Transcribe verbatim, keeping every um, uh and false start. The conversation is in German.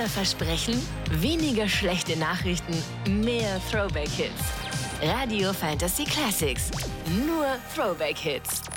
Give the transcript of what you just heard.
Unser Versprechen? Weniger schlechte Nachrichten, mehr Throwback-Hits. Radio Fantasy Classics. Nur Throwback-Hits.